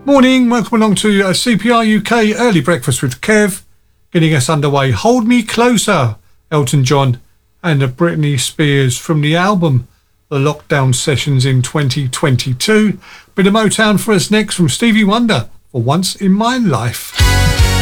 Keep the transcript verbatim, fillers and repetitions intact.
Morning, welcome along to uh, C P R U K Early Breakfast with Kev, getting us underway. Hold Me Closer, Elton John and uh, Britney Spears from the album The Lockdown Sessions in twenty twenty-two. Bit of Motown for us next from Stevie Wonder for Once in My Life.